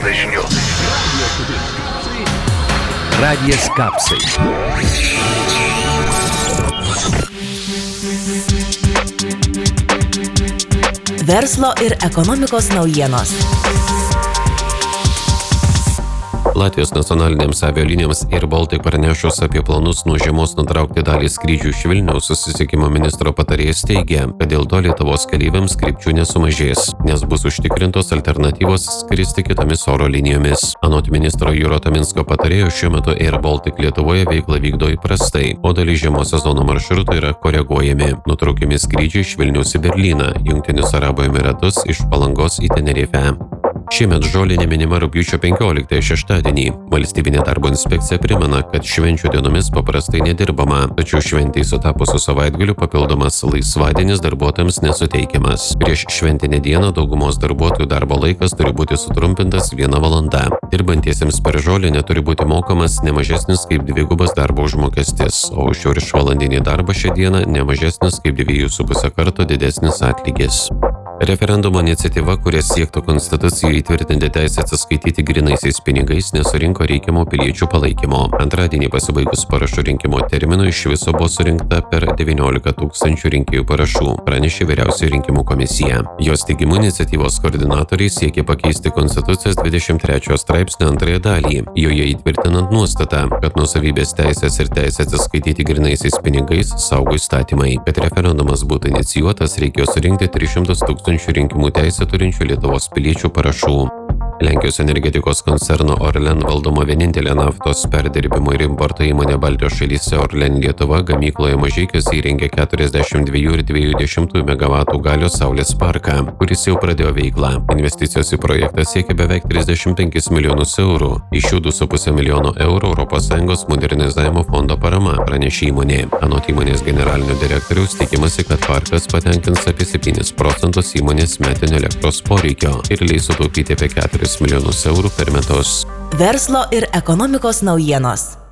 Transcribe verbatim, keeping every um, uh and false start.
valandą žinių. Radijas Kapsai. Verslo ir ekonomikos naujienos. Latvijos nacionalinėms avialinijoms Air Baltic pranešus apie planus nuo žiemos nutraukti dalį skrydžių iš Vilniaus, susisiekimo ministro patarėjas teigia, kad dėl to Lietuvos keleiviams krypčių nesumažės, nes bus užtikrintos alternatyvos skristi kitomis oro linijomis. Anot ministro Juro Taminsko patarėjo, šiuo metu Air Baltic Lietuvoje veiklą vykdo įprastai, o dalis žiemos sezono maršrutų yra koreguojami. Nutraukiami skrydžiai iš Vilniaus į Berlyną, Jungtinius Arabų Emiratus, iš Palangos į Tenerifę. Šiemet žolinė minima rugpjūčio penkioliktąją šeštadienį. Valstybinė darbo inspekcija primena, kad švenčių dienomis paprastai nedirbama, tačiau šventei sutapus su savaitgaliu papildomas laisvadienis darbuotojams nesuteikiamas. Prieš šventinę dieną daugumos darbuotojų darbo laikas turi būti sutrumpintas viena valanda. Dirbantiesiems per žolinę turi būti mokamas ne mažesnis kaip dvigubas darbo užmokestis, o už viršvalandinį darbą šią dieną ne mažesnis kaip dviejų su puse karto didesnis atlygis. Referendumo iniciatyva, kuria siektų konstitucijoje įtvirtinti teisę atsiskaityti grynaisiais pinigais, nesurinko reikiamo piliečių palaikymo. Antradienį pasibaigus parašų rinkimo terminui iš viso buvo surinkta per devyniolika tūkstančių rinkėjų parašų, pranešė Vyriausioji rinkimų komisija. Jos teigimu iniciatyvos koordinatoriai siekia pakeisti Konstitucijos dvidešimt trečiojo straipsnio antrąją dalį, joje įtvirtinant nuostatą, kad nuosavybės teisės ir teisė atsiskaityti grynaisiais pinigais saugo įstatymai. Kad referendumas būtų inicijuotas, reikėjo surinkti tris šimtus tūkstančių rinkimų teisę turinčių Lietuvos piliečių parašų. Lenkijos energetikos koncerno Orlen valdoma vienintelė naftos perdirbimo ir importo įmonė Baltijos šalyse Orlen Lietuva gamykloje Mažeikiuose įrengė keturiasdešimt dviejų ir dviejų dešimtųjų megavatų galios saulės parką, kuris jau pradėjo veiklą. Investicijos į projektą siekia beveik trisdešimt penkis milijonus eurų. Iš jų du su puse milijono eurų Europos Sąjungos modernizavimo fondo parama, pranešė įmonė. Anot įmonės generalinio direktoriaus tikimasi, kad parkas patenkins apie septynis procentus įmonės metinio elektros poreikio ir leis sutaupyti apie keturis milijonus eurų per metus. Verslo ir ekonomikos naujienos.